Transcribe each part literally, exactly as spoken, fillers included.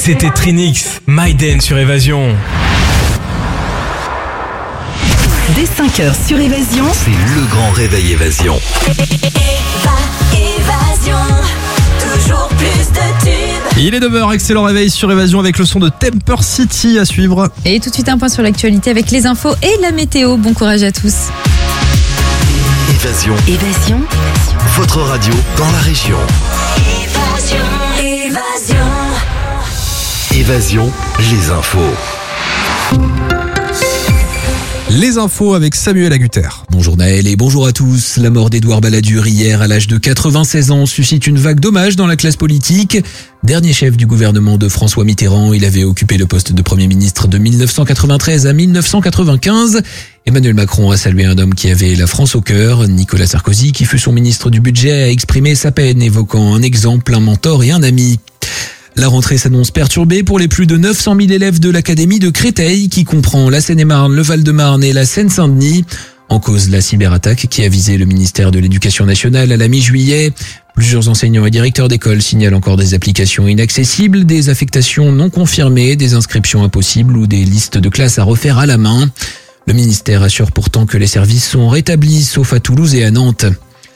C'était Trinix, Maiden sur Évasion. Dès cinq heures sur Évasion, c'est le grand réveil Évasion. Évasion, toujours plus de tubes. Il est neuf heures, excellent réveil sur Évasion avec le son de Temper City à suivre. Et tout de suite un point sur l'actualité avec les infos et la météo. Bon courage à tous. Évasion. Évasion, Votre radio dans la région. Évasion, évasion. Évasion, les infos. Les infos avec Samuel Agutter. Bonjour Naël et bonjour à tous. La mort d'Édouard Balladur hier à l'âge de quatre-vingt-seize ans suscite une vague d'hommages dans la classe politique. Dernier chef du gouvernement de François Mitterrand, il avait occupé le poste de Premier ministre de mille neuf cent quatre-vingt-treize à mille neuf cent quatre-vingt-quinze. Emmanuel Macron a salué un homme qui avait la France au cœur. Nicolas Sarkozy, qui fut son ministre du budget, a exprimé sa peine, évoquant un exemple, un mentor et un ami. La rentrée s'annonce perturbée pour les plus de neuf cent mille élèves de l'Académie de Créteil, qui comprend la Seine-et-Marne, le Val-de-Marne et la Seine-Saint-Denis. En cause, la cyberattaque qui a visé le ministère de l'Éducation nationale à la mi-juillet. Plusieurs enseignants et directeurs d'école signalent encore des applications inaccessibles, des affectations non confirmées, des inscriptions impossibles ou des listes de classes à refaire à la main. Le ministère assure pourtant que les services sont rétablis, sauf à Toulouse et à Nantes.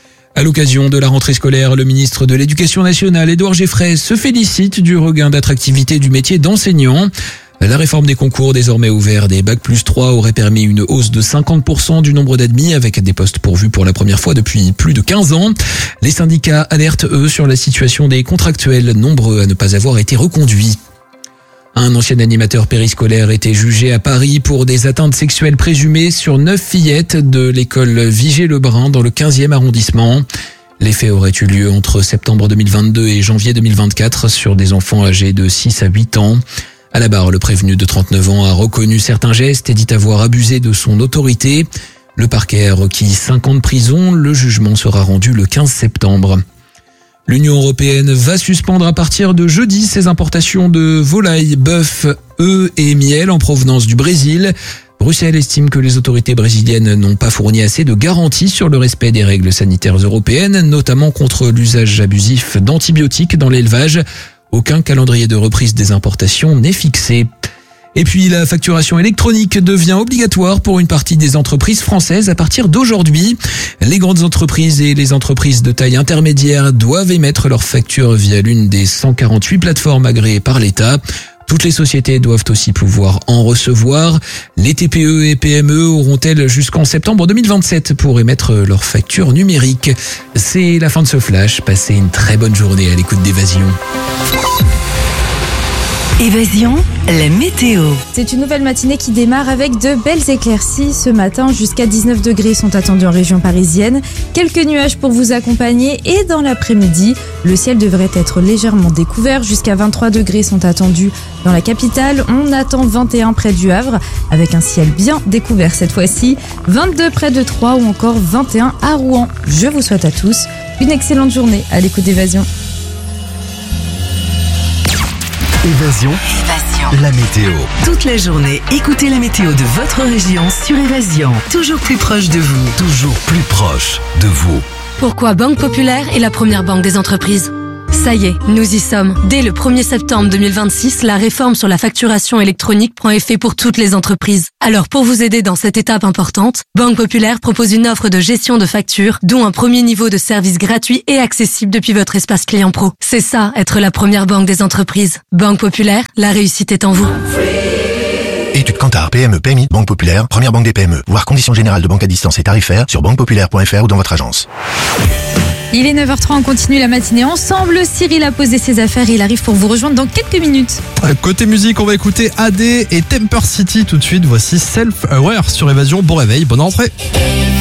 À l'occasion de la rentrée scolaire, le ministre de l'Éducation nationale, Édouard Geffray, se félicite du regain d'attractivité du métier d'enseignant. La réforme des concours désormais ouverts des bac plus trois aurait permis une hausse de cinquante pour cent du nombre d'admis avec des postes pourvus pour la première fois depuis plus de quinze ans. Les syndicats alertent eux sur la situation des contractuels, nombreux à ne pas avoir été reconduits. Un ancien animateur périscolaire était jugé à Paris pour des atteintes sexuelles présumées sur neuf fillettes de l'école Vigée-Lebrun dans le quinzième arrondissement. Les faits auraient eu lieu entre septembre deux mille vingt-deux et janvier deux mille vingt-quatre sur des enfants âgés de six à huit ans. À la barre, le prévenu de trente-neuf ans a reconnu certains gestes et dit avoir abusé de son autorité. Le parquet a requis cinq ans de prison. Le jugement sera rendu le quinze septembre. L'Union européenne va suspendre à partir de jeudi ses importations de volailles, bœuf, œufs et miel en provenance du Brésil. Bruxelles estime que les autorités brésiliennes n'ont pas fourni assez de garanties sur le respect des règles sanitaires européennes, notamment contre l'usage abusif d'antibiotiques dans l'élevage. Aucun calendrier de reprise des importations n'est fixé. Et puis la facturation électronique devient obligatoire pour une partie des entreprises françaises à partir d'aujourd'hui. Les grandes entreprises et les entreprises de taille intermédiaire doivent émettre leurs factures via l'une des cent quarante-huit plateformes agréées par l'État. Toutes les sociétés doivent aussi pouvoir en recevoir. Les T P E et P M E auront-elles jusqu'en septembre deux mille vingt-sept pour émettre leurs factures numériques. C'est la fin de ce flash. Passez une très bonne journée à l'écoute d'Évasion. Évasion, la météo. C'est une nouvelle matinée qui démarre avec de belles éclaircies. Ce matin, jusqu'à dix-neuf degrés sont attendus en région parisienne. Quelques nuages pour vous accompagner et dans l'après-midi, le ciel devrait être légèrement découvert. Jusqu'à vingt-trois degrés sont attendus dans la capitale. On attend vingt et un près du Havre avec un ciel bien découvert cette fois-ci. vingt-deux près de Troyes ou encore vingt et un à Rouen. Je vous souhaite à tous une excellente journée à l'écoute d'Évasion. Évasion, Évasion, la météo. toute la journée, écoutez la météo de votre région sur Évasion. Toujours plus proche de vous. Toujours plus proche de vous. Pourquoi Banque Populaire est la première banque des entreprises? Ça y est, nous y sommes. Dès le premier septembre deux mille vingt-six, la réforme sur la facturation électronique prend effet pour toutes les entreprises. Alors pour vous aider dans cette étape importante, Banque Populaire propose une offre de gestion de factures, dont un premier niveau de service gratuit et accessible depuis votre espace client pro. C'est ça, être la première banque des entreprises. Banque Populaire, la réussite est en vous. Études Kantar, P M E, P M I, Banque Populaire, première banque des P M E. Voir conditions générales de banque à distance et tarifaires sur banque populaire point f r ou dans votre agence. Il est neuf heures trente, on continue la matinée ensemble. Cyril a posé ses affaires et il arrive pour vous rejoindre dans quelques minutes. Côté musique, on va écouter A D et Temper City tout de suite. Voici Self Aware sur Évasion. Bon réveil, bonne rentrée.